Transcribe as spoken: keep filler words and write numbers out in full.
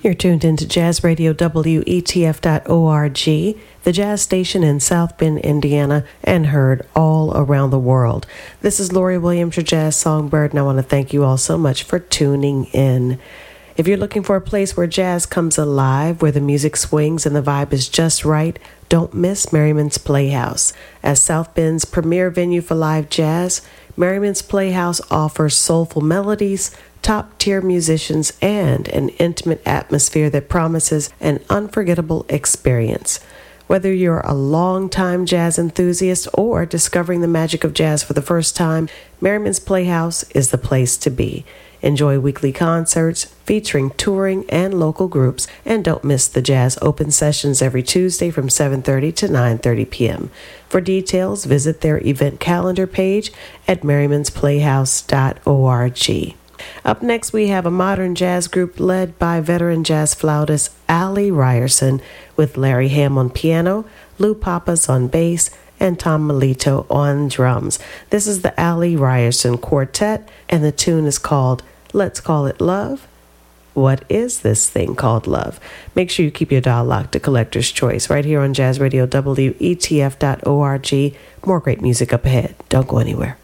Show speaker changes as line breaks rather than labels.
You're tuned into Jazz Radio W E T F dot org, the jazz station in South Bend, Indiana, and heard all around the world. This is Lori Williams, your jazz songbird, and I want to thank you all so much for tuning in. If you're looking for a place where jazz comes alive, where the music swings and the vibe is just right, don't miss Merriman's Playhouse. As South Bend's premier venue for live jazz, Merriman's Playhouse offers soulful melodies, top-tier musicians, and an intimate atmosphere that promises an unforgettable experience. Whether you're a long-time jazz enthusiast or discovering the magic of jazz for the first time, Merriman's Playhouse is the place to be. Enjoy weekly concerts featuring touring and local groups, and don't miss the jazz open sessions every Tuesday from seven thirty to nine thirty p.m. For details, visit their event calendar page at merrimans playhouse dot org. Up next, we have a modern jazz group led by veteran jazz flautist Allie Ryerson with Larry Ham on piano, Lou Pappas on bass, and Tom Melito on drums. This is the Allie Ryerson Quartet, and the tune is called Let's Call It Love. What is this thing called love? Make sure you keep your dial locked to Collector's Choice right here on Jazz Radio W E T F dot org. More great music up ahead. Don't go anywhere.